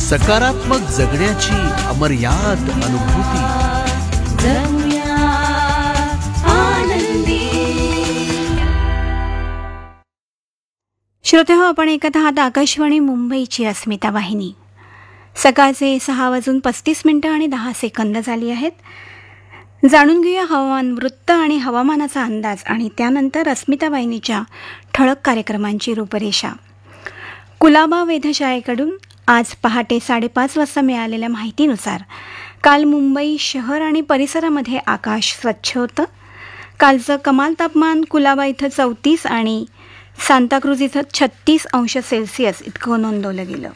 सकारात्मक जगण्याची अमर्याद अनुभूती. जगूया आनंदी. श्रोते हो, आपण ऐकत आहात आकाशवाणी मुंबईची अस्मिता वाहिनी. सकाळचे 6:35 आणि 10 झाली आहेत. जाणून घेऊया हवामान वृत्त आणि हवामानाचा अंदाज आणि त्यानंतर अस्मिता वाहिनीच्या ठळक कार्यक्रमांची रूपरेषा. कुलाबा वेधशाळेकडून आज पहाटे 5:30 वाजता मिळालेल्या माहितीनुसार काल मुंबई शहर आणि परिसरामध्ये आकाश स्वच्छ होतं. कालचं कमाल तापमान कुलाबा इथं 34 आणि सांताक्रूज इथं 36 अंश सेल्सिअस इतकं नोंदवलं गेलं.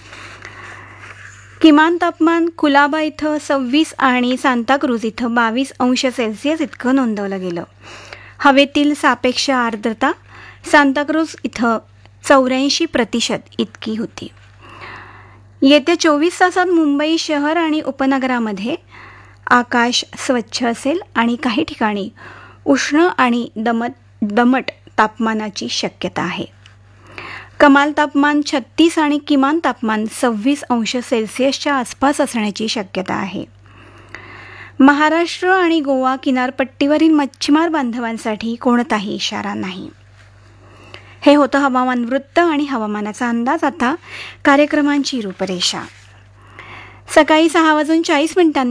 किमान तापमान कुलाबा इथं 26 आणि सांताक्रूज इथं 22 अंश सेल्सिअस इतकं नोंदवलं गेलं. हवेतील सापेक्ष आर्द्रता सांताक्रूज इथं 84% इतकी होती. येत्या 24 तासात मुंबई शहर आणि उपनगरामध्ये आकाश स्वच्छ असेल आणि काही ठिकाणी उष्ण आणि दमट तापमानाची शक्यता आहे. कमाल तापमान 36 आणि किमान तापमान 26 अंश सेल्सिअसच्या आसपास असण्याची शक्यता आहे. महाराष्ट्र आणि गोवा किनारपट्टीवरील मच्छीमार बांधवांसाठी कोणताही इशारा नाही. हे होतं हवामान वृत्त आणि हवामानाचा अंदाज. आता कार्यक्रमांची रूपरेषा. सकाळी 6:40